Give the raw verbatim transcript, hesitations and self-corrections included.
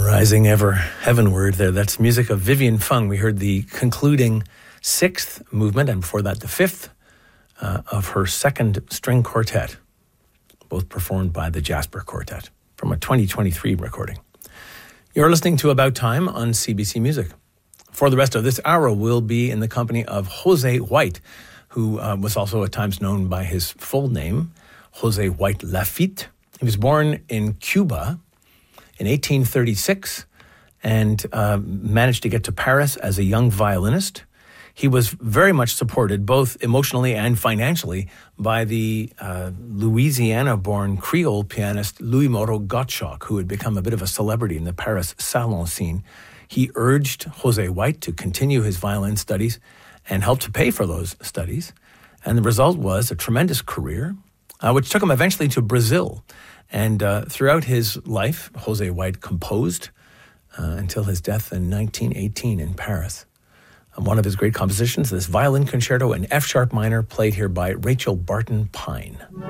Rising ever heavenward there. That's music of Vivian Fung. We heard the concluding sixth movement, and before that the fifth uh, of her second string quartet, both performed by the Jasper Quartet from a twenty twenty-three recording. You're listening to About Time on C B C Music. For the rest of this hour, we'll be in the company of Jose White, who uh, was also at times known by his full name, Jose White Lafitte. He was born in Cuba in eighteen thirty-six and uh, managed to get to Paris as a young violinist. He was very much supported, both emotionally and financially, by the uh, Louisiana-born Creole pianist Louis Moreau Gottschalk, who had become a bit of a celebrity in the Paris salon scene. He urged Jose White to continue his violin studies and helped to pay for those studies. And the result was a tremendous career, uh, which took him eventually to Brazil. And uh, throughout his life, Jose White composed uh, until his death in nineteen eighteen in Paris. And one of his great compositions, this violin concerto in F-sharp minor, played here by Rachel Barton Pine.